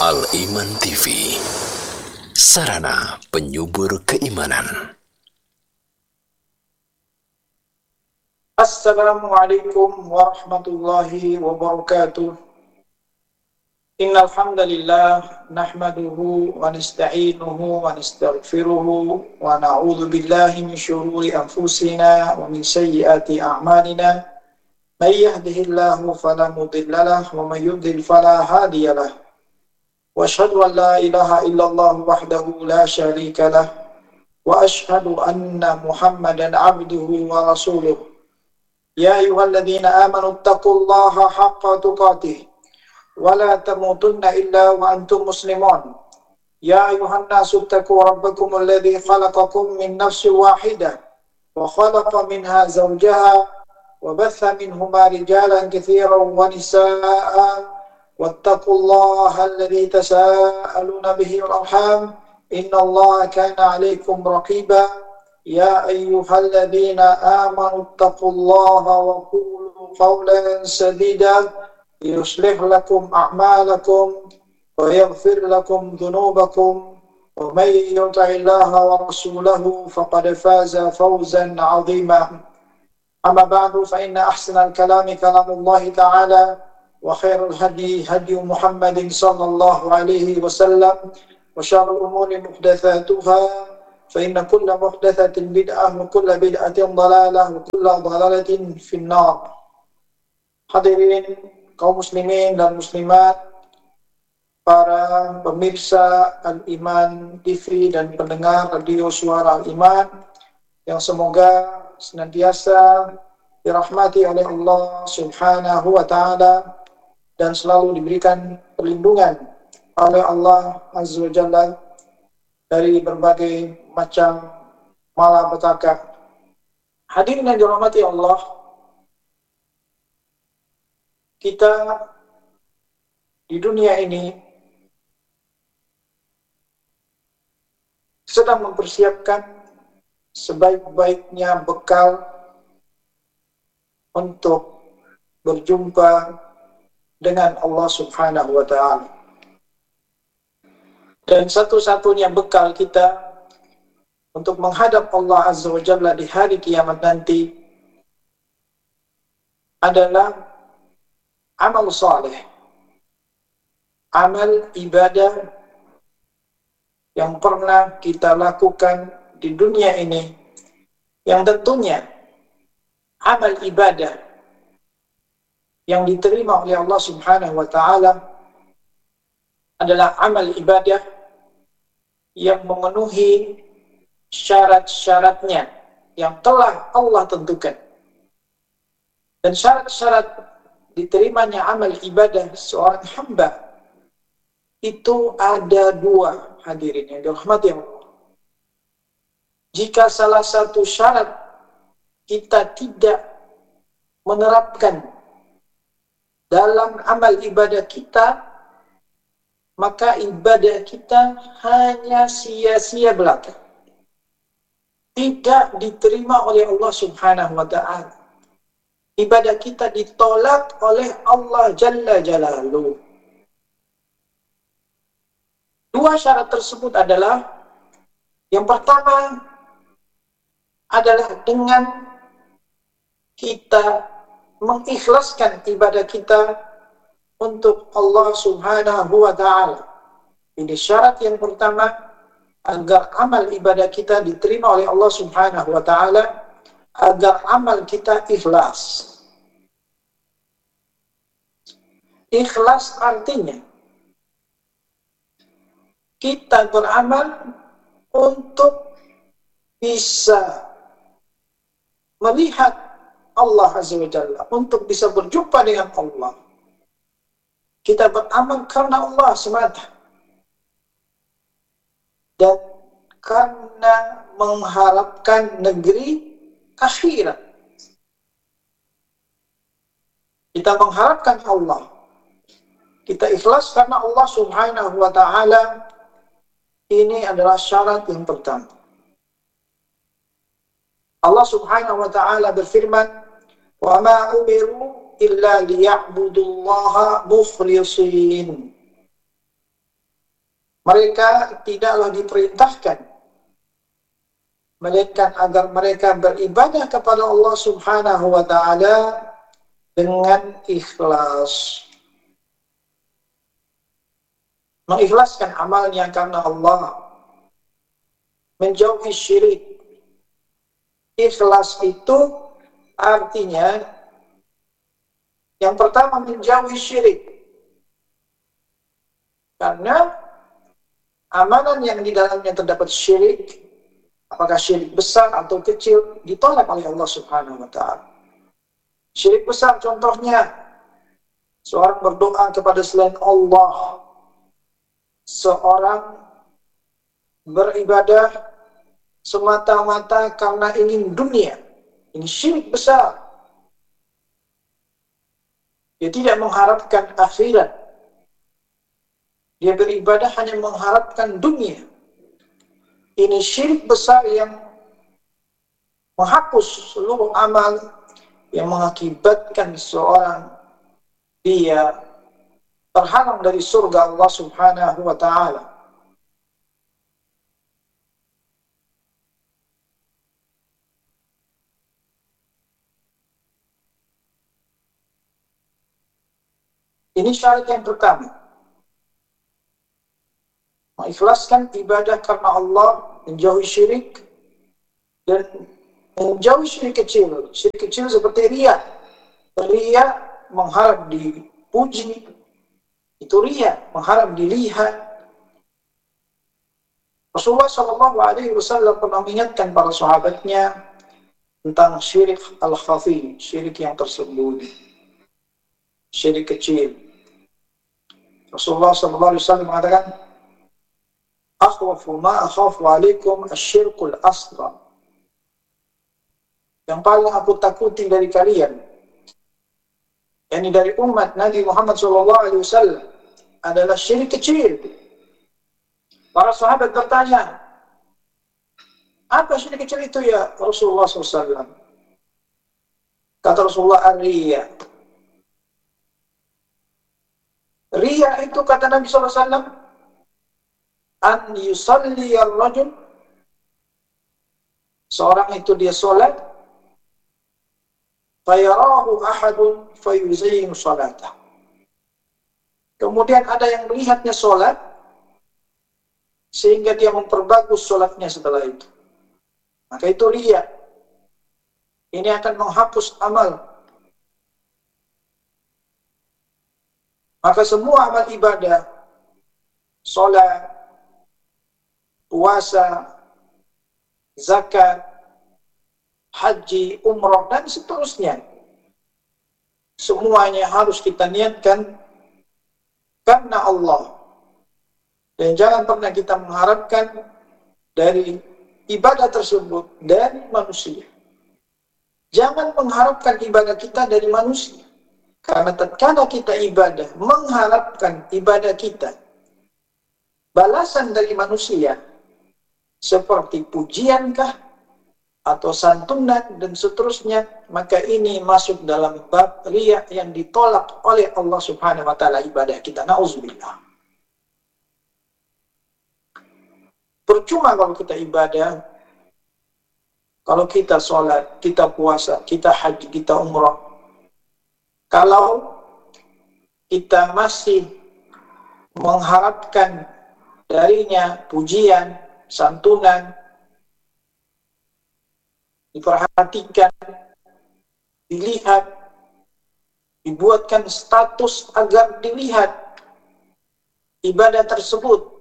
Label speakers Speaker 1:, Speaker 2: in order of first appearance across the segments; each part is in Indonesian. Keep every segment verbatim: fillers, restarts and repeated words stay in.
Speaker 1: Al-Iman T V, sarana penyubur keimanan.
Speaker 2: Assalamualaikum warahmatullahi wabarakatuh. Innal hamdalillah nahmaduhu wa nasta'inuhu wa nastaghfiruhu wa na'udzu billahi min syururi anfusina wa min sayyiati a'malina. May yahdihillahu fala mudilla lahu wa may yudlil fala hadiya lahu. Wa asyhadu an la ilaha illallah wahdahu la syarika lahu wa asyhadu anna Muhammadan 'abduhu wa rasuluh. Ya ayyuhalladzina amanu taqullaha haqqa tuqatih wa la tamutunna illa wa antum muslimun. Ya ayyuhan nasu taqu rabbakumul ladzi khalaqakum min nafsin wahidah wa khalaqa minha zawjaha wa batha minhuma rijalan katsiran wa nisaa'a wattaqullaha alladzi tasaaluna bihi wal arham innallaha kana 'alaykum raqiba. Ya ayyuhalladzina amanu taqullaha wa qulu qawlan sadida yuslih lakum a'malakum wa yaghfir lakum dhunubakum wa may yuti'illaha wa rasulahu faqad faza fawzan 'azima. Amma ba'du, fa inna ahsanal kalami kalamullahi ta'ala wa khairul hadi hadi Muhammadin sallallahu alaihi wasallam wa syarrul umuri muhdatsatuha fa inna kulla muhdatsatin bid'ah wa kulla bid'atin dhalalah wa kulla dhalalatin finnar. Hadirin kaum muslimin dan muslimat, para pemirsa Al-Iman T V dan pendengar radio Suara Al-Iman yang semoga senantiasa dirahmati oleh Allah Subhanahu wa taala dan selalu diberikan perlindungan oleh Allah Azza wa Jalla dari berbagai macam malapetaka. Hadirin yang dirahmati Allah, kita di dunia ini sedang mempersiapkan sebaik-baiknya bekal untuk berjumpa dengan Allah Subhanahu wa ta'ala. Dan satu-satunya bekal kita untuk menghadap Allah Azza wa Jalla di hari kiamat nanti adalah amal saleh, amal ibadah yang pernah kita lakukan di dunia ini, yang tentunya amal ibadah yang diterima oleh Allah Subhanahu wa ta'ala adalah amal ibadah yang memenuhi syarat-syaratnya yang telah Allah tentukan. Dan syarat-syarat diterimanya amal ibadah seorang hamba itu ada dua, hadirin yang dirahmati Allah. Jika salah satu syarat kita tidak menerapkan dalam amal ibadah kita, maka ibadah kita hanya sia-sia belaka, tidak diterima oleh Allah Subhanahu wa ta'ala. Ibadah kita ditolak oleh Allah Jalla Jalaluhu. Dua syarat tersebut adalah, yang pertama adalah dengan kita mengikhlaskan ibadah kita untuk Allah Subhanahu wa ta'ala. Ini syarat yang pertama agar amal ibadah kita diterima oleh Allah Subhanahu wa ta'ala, agar amal kita ikhlas. Ikhlas artinya kita beramal untuk bisa melihat Allah Azza wa Jalla, untuk bisa berjumpa dengan Allah. Kita beramal karena Allah semata dan karena mengharapkan negeri akhirat. Kita mengharapkan Allah, kita ikhlas karena Allah Subhanahu wa ta'ala. Ini adalah syarat yang pertama. Allah Subhanahu wa ta'ala berfirman, "Wa ma umiru illa liya'budullaha mukhlishin Mereka tidaklah diperintahkan melainkan agar mereka beribadah kepada Allah Subhanahu wa taala dengan ikhlas. Mengikhlaskan amalnya karena Allah, menjauhi syirik. Ikhlas itu artinya yang pertama menjauhi syirik. Karena amalan yang di dalamnya terdapat syirik, apakah syirik besar atau kecil, ditolak oleh Allah Subhanahu wa taala. Syirik besar contohnya seorang berdoa kepada selain Allah, seorang beribadah semata-mata karena ingin dunia. Ini syirik besar. Dia tidak mengharapkan akhirat. Dia beribadah hanya mengharapkan dunia. Ini syirik besar yang menghapus seluruh amal, yang mengakibatkan seorang dia terhalang dari surga Allah Subhanahu wa taala. Ini syarat yang pertama. Mengikhlaskan ibadah karena Allah, menjauhi syirik, dan menjauhi syirik kecil. Syirik kecil seperti riya. Riya mengharap dipuji, itu riya, mengharap dilihat. Rasulullah shallallahu alaihi wasallam pernah mengingatkan para sahabatnya tentang syirik al-khafi, syirik yang tersembunyi, syirik kecil. Rasulullah shallallahu alaihi wasallam mengatakan, akhwafu ma akhafu alaikum asyirkul asghar. Yang paling aku takuti dari kalian, yakni dari umat Nabi Muhammad shallallahu alaihi wasallam, adalah syirik kecil. Para sahabat bertanya, apa syirik kecil itu ya Rasulullah shallallahu alaihi wasallam? Kata Rasulullah, ar-riya. Riya itu kata Nabi shallallahu alaihi wasallam, an yusalli ar-rajul, seorang itu dia solat, fayarahu ahadun fayuzayyinu salatah. Kemudian ada yang melihatnya solat, sehingga dia memperbagus solatnya setelah itu. Maka itu riya. Ini akan menghapus amal. Maka semua amal ibadah, solat, puasa, zakat, haji, umrah, dan seterusnya, semuanya harus kita niatkan karena Allah. Dan jangan pernah kita mengharapkan dari ibadah tersebut dari manusia. Jangan mengharapkan ibadah kita dari manusia. Karena tatkala kita ibadah, mengharapkan ibadah kita balasan dari manusia, seperti pujiankah, atau santunan, dan seterusnya, maka ini masuk dalam bab riya yang ditolak oleh Allah Subhanahu wa taala ibadah kita. Nauzubillah. Percuma kalau kita ibadah, kalau kita sholat, kita puasa, kita haji, kita umrah, kalau kita masih mengharapkan darinya pujian, santunan, diperhatikan, dilihat, dibuatkan status agar dilihat ibadah tersebut.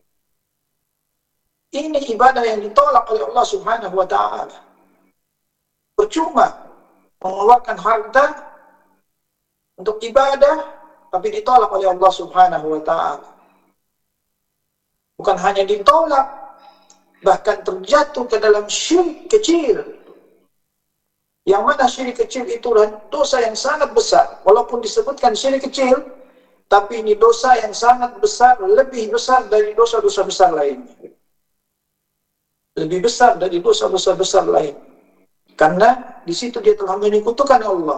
Speaker 2: Ini ibadah yang ditolak oleh Allah Subhanahu wa taala. Percuma mengeluarkan harta untuk ibadah tapi ditolak oleh Allah Subhanahu wa taala. Bukan hanya ditolak, bahkan terjatuh ke dalam syirik kecil. Yang mana syirik kecil itu dosa yang sangat besar. Walaupun disebutkan syirik kecil, tapi ini dosa yang sangat besar, lebih besar dari dosa-dosa besar lainnya. Lebih besar dari dosa-dosa besar lain. Karena di situ dia telah menyekutukan Allah.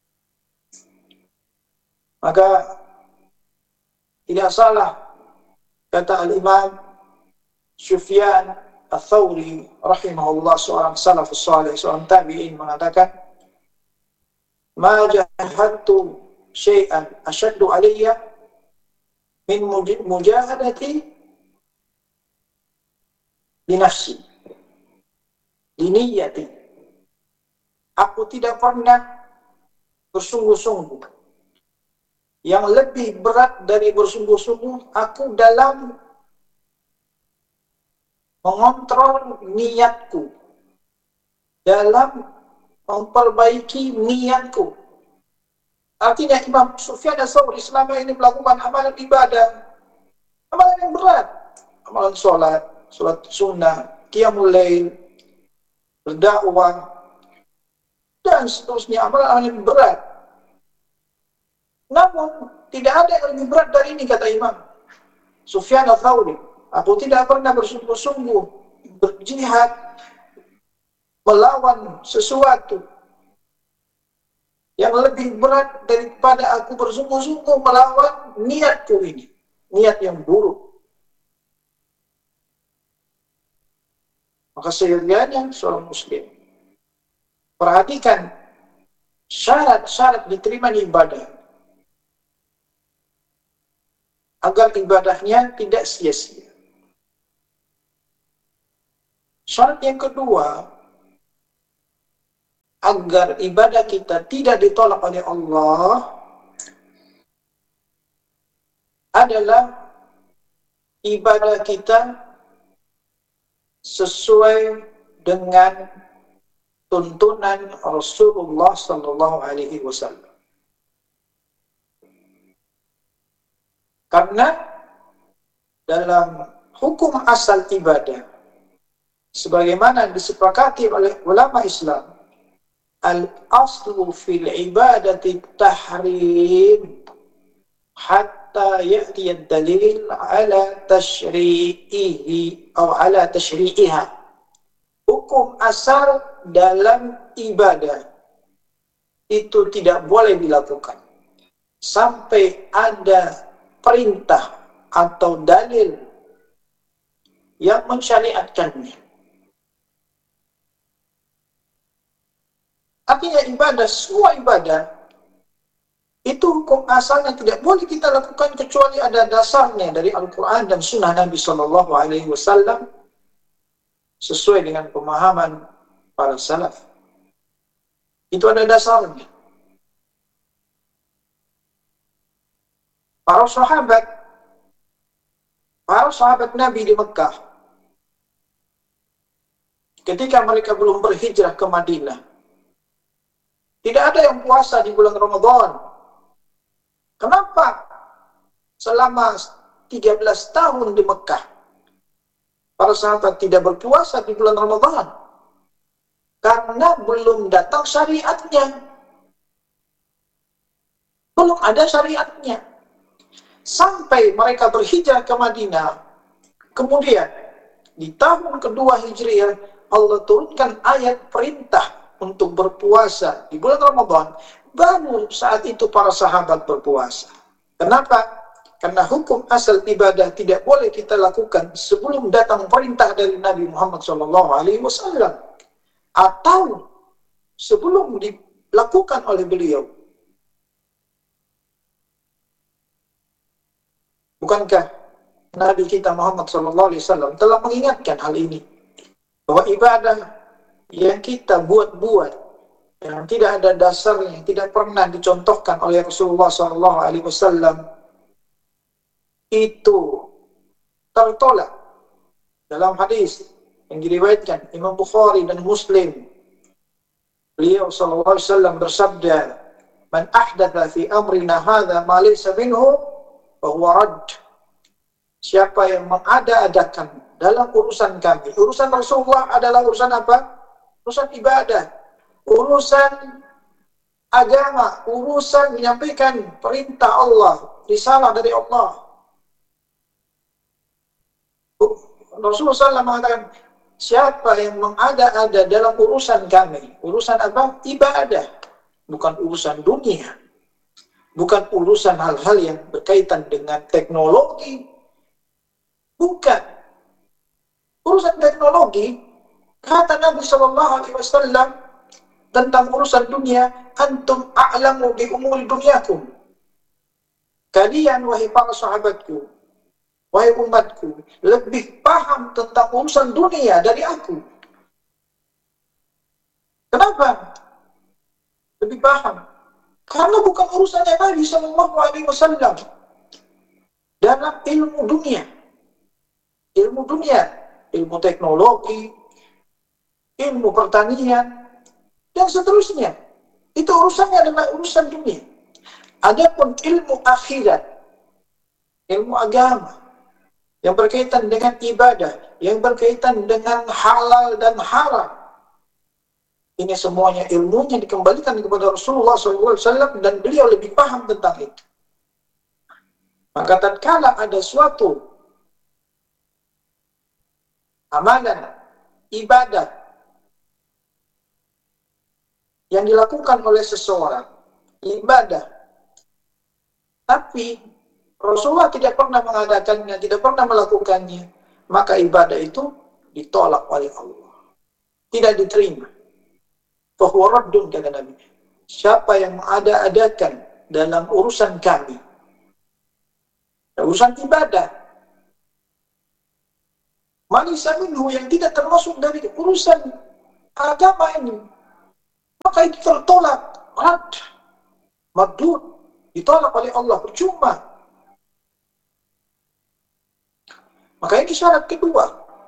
Speaker 2: Maka tidak salah Kata Al-Imam Sufyan Ats-Tsauri rahimahullah, seorang salafus salih, seorang tabi'in, mengatakan, "Ma jahadtu syai'an asyaddu alayya min mujahadati li nafsi, li niyyati." Aku tidak pernah bersungguh-sungguh yang lebih berat dari bersungguh-sungguh aku dalam mengontrol niatku, dalam memperbaiki niatku. Artinya Imam Sufyan Ats-Tsauri selama ini melakukan amalan ibadah, amalan yang berat, amalan sholat, sholat sunnah, qiyamul lail, berdakwah, dan seterusnya, amalan-amalan yang berat. Namun tidak ada yang lebih berat dari ini, kata Imam Sufyan Ats-Tsauri. Aku tidak pernah bersungguh-sungguh berjihad melawan sesuatu yang lebih berat daripada aku bersungguh-sungguh melawan niatku ini, niat yang buruk. Maka seyogianya seorang muslim perhatikan syarat-syarat diterima ibadah agar ibadahnya tidak sia-sia. Syarat yang kedua, agar ibadah kita tidak ditolak oleh Allah, adalah ibadah kita sesuai dengan tuntunan Rasulullah Sallallahu Alaihi Wasallam. Karena dalam hukum asal ibadah, sebagaimana disepakati oleh ulama Islam, al-aslu fil ibadati tahrim hatta ya'ti ad-dalil ala tashri'ihi atau ala tashri'iha. Hukum asal dalam ibadah itu tidak boleh dilakukan sampai ada perintah atau dalil yang mensyariatkannya. Artinya ibadah, semua ibadah itu hukum asalnya tidak boleh kita lakukan kecuali ada dasarnya dari Al-Quran dan Sunnah Nabi Sallallahu Alaihi Wasallam sesuai dengan pemahaman para salaf. Itu ada dasarnya. Para sahabat, para sahabat Nabi di Mekah, ketika mereka belum berhijrah ke Madinah, tidak ada yang puasa di bulan Ramadan. Kenapa? Selama tiga belas tahun di Mekah, para sahabat tidak berpuasa di bulan Ramadan. Karena belum datang syariatnya. Belum ada syariatnya. Sampai mereka berhijrah ke Madinah. Kemudian, di tahun kedua Hijriah, Allah turunkan ayat perintah untuk berpuasa di bulan Ramadan. Baru saat itu para sahabat berpuasa. Kenapa? Karena hukum asal ibadah tidak boleh kita lakukan sebelum datang perintah dari Nabi Muhammad shallallahu alaihi wasallam atau sebelum dilakukan oleh beliau. Bukankah Nabi kita Muhammad shallallahu alaihi wasallam telah mengingatkan hal ini, bahwa ibadah yang kita buat-buat, yang tidak ada dasarnya, yang tidak pernah dicontohkan oleh Rasulullah shallallahu alaihi wasallam, itu tertolak. Dalam hadis yang diriwayatkan Imam Bukhari dan Muslim, beliau shallallahu alaihi wasallam bersabda, "Man ahdatha fi amrina hadha ma laysa minhu fa huwa radd." Siapa yang mengada-adakan dalam urusan kami, urusan Rasulullah adalah urusan apa? Urusan ibadah, urusan agama, urusan menyampaikan perintah Allah, risalah dari Allah. Rasulullah shallallahu alaihi wasallam mengatakan, siapa yang mengada-ada dalam urusan kami, urusan apa? Ibadah, bukan urusan dunia, bukan urusan hal-hal yang berkaitan dengan teknologi, Bukan. Urusan teknologi, kata Nabi Shallallahu Alaihi Wasallam tentang urusan dunia, antum a'lamu bi umuri dunyakum. Kalian, wahai para sahabatku, wahai umatku, lebih paham tentang urusan dunia dari aku. Kenapa? Lebih paham. Karena bukan urusannya Nabi Shallallahu Alaihi Wasallam dalam ilmu dunia, ilmu dunia, ilmu teknologi, ilmu pertanian, dan seterusnya. Itu urusannya adalah urusan dunia. Adapun ilmu akhirat, ilmu agama, yang berkaitan dengan ibadah, yang berkaitan dengan halal dan haram, ini semuanya ilmunya dikembalikan kepada Rasulullah shallallahu alaihi wasallam dan beliau lebih paham tentang itu. Maka tatkala ada suatu amalan, ibadah yang dilakukan oleh seseorang, ibadah, tapi Rasulullah tidak pernah mengadakannya, tidak pernah melakukannya, maka ibadah itu ditolak oleh Allah, tidak diterima. Fahuwa raddun, kata Nabi. Siapa yang mengada-adakan dalam urusan kami, urusan ibadah, malisa minhu, yang tidak termasuk dari urusan agama ini, maka itu tertolak, rad, mardud, ditolak oleh Allah, percuma. Maka ini syarat kedua.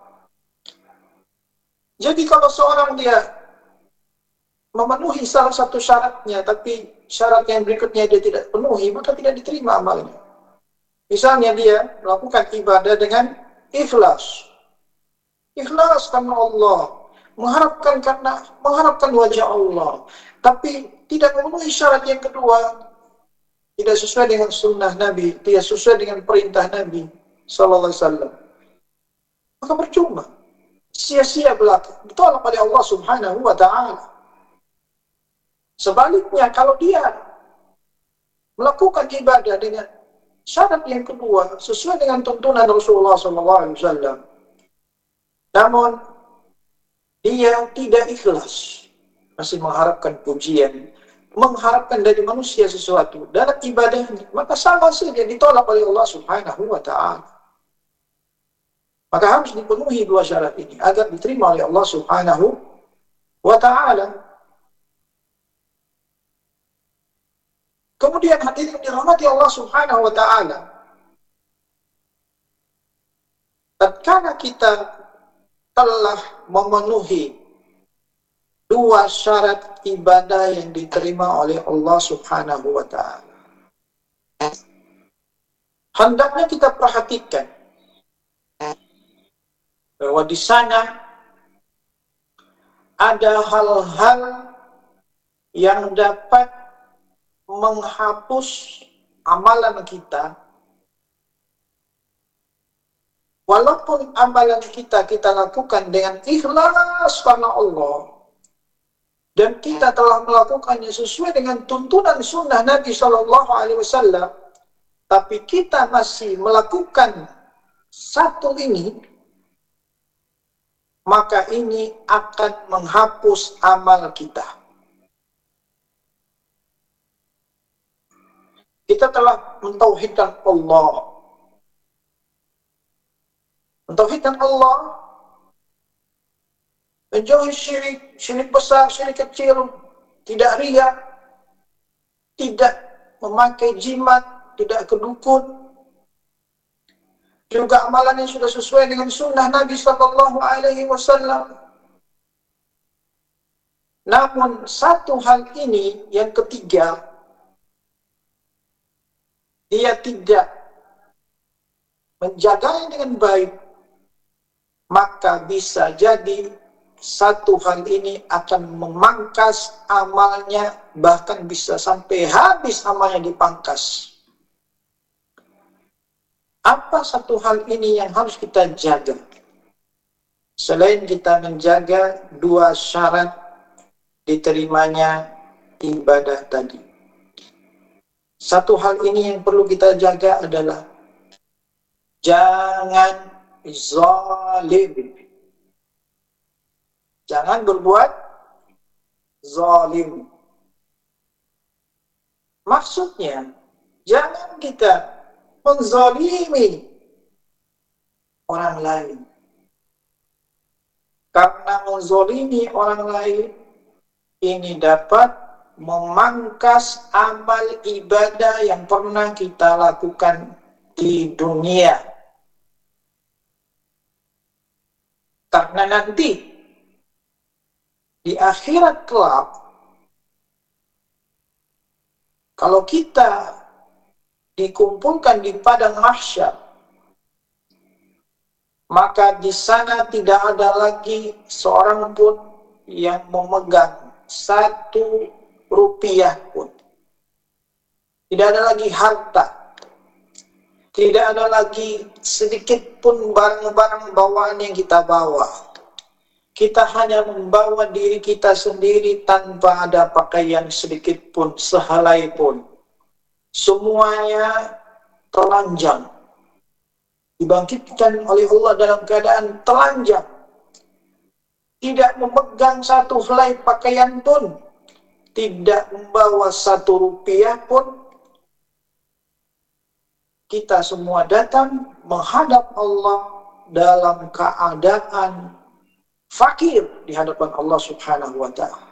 Speaker 2: Jadi kalau seorang dia memenuhi salah satu syaratnya, tapi syarat yang berikutnya dia tidak penuhi, maka tidak diterima amalnya. Misalnya dia melakukan ibadah dengan ikhlas. Ikhlas karena Allah, mengharapkan karena mengharapkan wajah Allah, tapi tidak memenuhi syarat yang kedua, tidak sesuai dengan sunnah Nabi, tidak sesuai dengan perintah Nabi Sallallahu Alaihi Wasallam, maka percuma, sia-sia belaka, ditolak oleh Allah Subhanahu Wa Taala. Sebaliknya, kalau dia melakukan ibadah dengan syarat yang kedua, sesuai dengan tuntunan Rasulullah Sallallahu Alaihi Wasallam, namun dia tidak ikhlas, masih mengharapkan pujian, mengharapkan dari manusia sesuatu dalam ibadahnya, maka sama saja ditolak oleh Allah Subhanahu Wa Taala. Maka harus dipenuhi dua syarat ini agar diterima oleh Allah Subhanahu Wa Taala. Kemudian hadirin dirahmati Allah Subhanahu Wa Taala, tatkala kita telah memenuhi dua syarat ibadah yang diterima oleh Allah Subhanahu Wa Taala, hendaknya kita perhatikan bahwa di sana ada hal-hal yang dapat menghapus amalan kita. Walaupun amalan kita kita lakukan dengan ikhlas karena Allah, dan kita telah melakukannya sesuai dengan tuntunan sunnah Nabi Shallallahu Alaihi Wasallam, tapi kita masih melakukan satu ini, maka ini akan menghapus amal kita. Kita telah mentauhidkan Allah, mentauhidkan Allah, menjauhi syirik, syirik besar, syirik kecil, tidak riya, tidak memakai jimat, tidak kedukun. Juga amalannya sudah sesuai dengan sunnah Nabi Sallallahu Alaihi Wasallam. Namun satu hal ini, yang ketiga, dia tidak menjaganya dengan baik, maka bisa jadi satu hal ini akan memangkas amalnya, bahkan bisa sampai habis amalnya dipangkas. Apa satu hal ini yang harus kita jaga? Selain kita menjaga dua syarat diterimanya ibadah tadi, satu hal ini yang perlu kita jaga adalah jangan zalim. Jangan berbuat zalim. Maksudnya, jangan kita menzalimi orang lain. Karena menzalimi orang lain ini dapat memangkas amal ibadah yang pernah kita lakukan di dunia. Karena nanti di akhirat kelak, kalau kita dikumpulkan di padang mahsyar, maka di sana tidak ada lagi seorang pun yang memegang satu rupiah pun. Tidak ada lagi harta. Tidak ada lagi sedikit pun barang-barang bawaan yang kita bawa. Kita hanya membawa diri kita sendiri tanpa ada pakaian sedikit pun, sehelai pun. Semuanya telanjang. Dibangkitkan oleh Allah dalam keadaan telanjang. Tidak memegang satu helai pakaian pun. Tidak membawa satu rupiah pun. Kita semua datang menghadap Allah dalam keadaan fakir di hadapan Allah Subhanahu wa ta'ala.